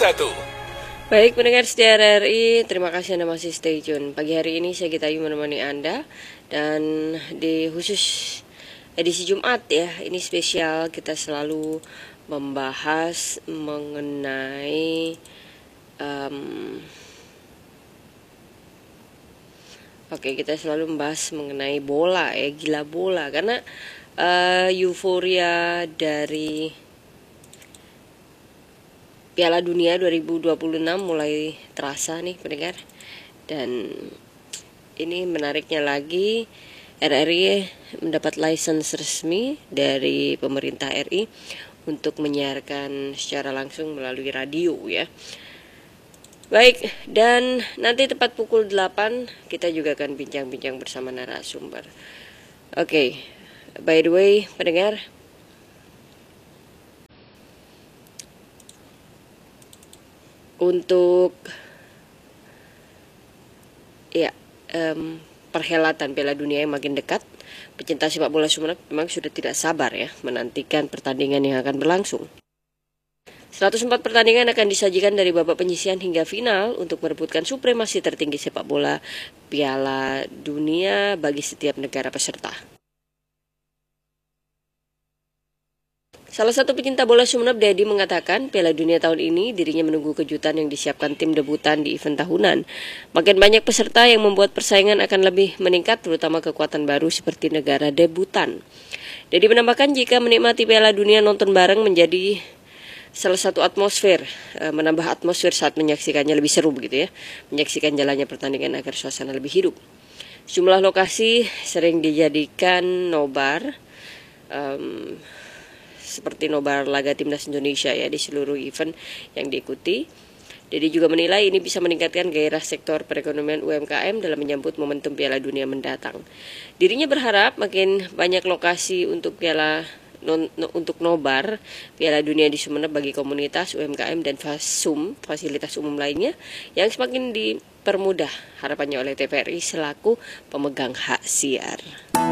1. Baik pendengar setia RRI, terima kasih Anda masih stay tune. Pagi hari ini saya Gita Ayu menemani Anda. Dan di khusus edisi Jumat ya, ini spesial, kita selalu membahas mengenai kita selalu membahas mengenai bola ya, gila bola. Karena euforia dari Piala Dunia 2026 mulai terasa nih pendengar. Dan ini menariknya lagi, RRI mendapat license resmi dari pemerintah RI untuk menyiarkan secara langsung melalui radio ya. Baik, dan nanti tepat pukul 8 kita juga akan bincang-bincang bersama narasumber. Oke, by the way pendengar, untuk perhelatan Piala Dunia yang makin dekat, pecinta sepak bola Sumeneb memang sudah tidak sabar ya menantikan pertandingan yang akan berlangsung. 104 pertandingan akan disajikan dari babak penyisihan hingga final untuk merebutkan supremasi tertinggi sepak bola Piala Dunia bagi setiap negara peserta. Salah satu pecinta bola Sumeneb, Dedi, mengatakan Piala Dunia tahun ini dirinya menunggu kejutan yang disiapkan tim debutan di event tahunan. Makin banyak peserta yang membuat persaingan akan lebih meningkat, terutama kekuatan baru seperti negara debutan. Dedi menambahkan jika menikmati Piala Dunia, nonton bareng menjadi salah satu atmosfer, menambah atmosfer saat menyaksikannya lebih seru begitu ya, menyaksikan jalannya pertandingan agar suasana lebih hidup. Jumlah lokasi sering dijadikan nobar, seperti nobar laga timnas Indonesia ya di seluruh event yang diikuti. Dedi juga menilai ini bisa meningkatkan gairah sektor perekonomian UMKM dalam menyambut momentum Piala Dunia mendatang. Dirinya berharap makin banyak lokasi untuk nobar Piala Dunia di Sumeneb bagi komunitas UMKM dan fasilitas umum lainnya yang semakin dipermudah harapannya oleh TVRI selaku pemegang hak siar.